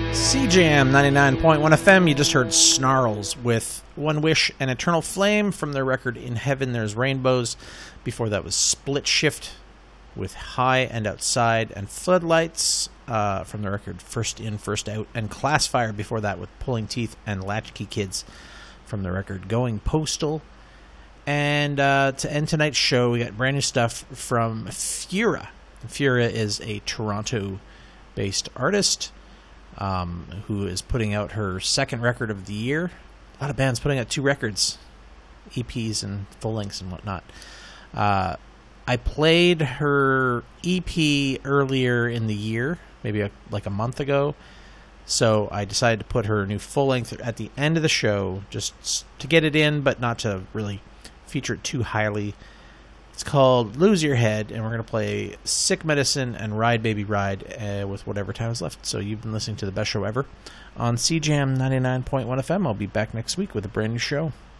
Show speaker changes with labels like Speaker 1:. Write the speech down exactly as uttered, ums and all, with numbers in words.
Speaker 1: C J M ninety-nine point one F M, you just heard Snarls with One Wish and Eternal Flame from their record In Heaven There's Rainbows. Before that was Split Shift with High and Outside and Floodlights uh, from the record First In, First Out. And Classfire before that with Pulling Teeth and Latchkey Kids from the record Going Postal. And uh, to end tonight's show, we got brand new stuff from Fura. Fura is a Toronto-based artist Um, who is putting out her second record of the year. A lot of bands putting out two records, E Ps and full lengths and whatnot. Uh, I played her E P earlier in the year, maybe a, like a month ago. So I decided to put her new full length at the end of the show, just to get it in, but not to really feature it too highly. It's called Lose Your Head, and we're going to play Sick Medicine and Ride Baby Ride uh, with whatever time is left. So you've been listening to the best show ever on C J M ninety-nine point one F M. I'll be back next week with a brand new show.